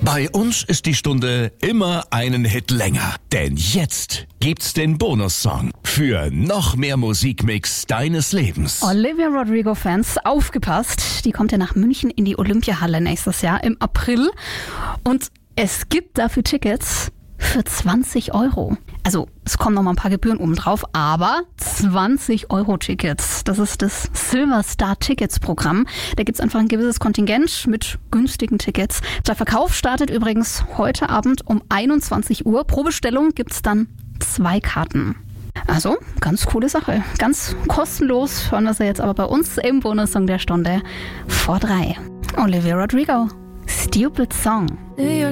Bei uns ist die Stunde immer einen Hit länger. Denn jetzt gibt's den Bonussong für noch mehr Musikmix deines Lebens. Olivia Rodrigo-Fans, aufgepasst. Die kommt ja nach München in die Olympiahalle nächstes Jahr im April. Und es gibt dafür Tickets für 20 €. Also es kommen noch mal ein paar Gebühren obendrauf, aber 20 € Tickets. Das ist das Silver Star Tickets Programm. Da gibt's einfach ein gewisses Kontingent mit günstigen Tickets. Der Verkauf startet übrigens heute Abend um 21 Uhr. Pro Bestellung gibt's dann 2 Karten. Also, ganz coole Sache. Ganz kostenlos hören wir sie jetzt aber bei uns im Bonussong der Stunde vor 3. Olivia Rodrigo, Stupid Song.